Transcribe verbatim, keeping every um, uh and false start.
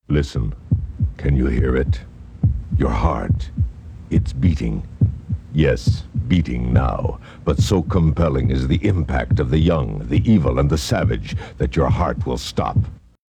Listen. Can you hear it? Your heart. It's beating. Yes, beating now, but so compelling is the impact of the young, the evil, and the savage that your heart will stop.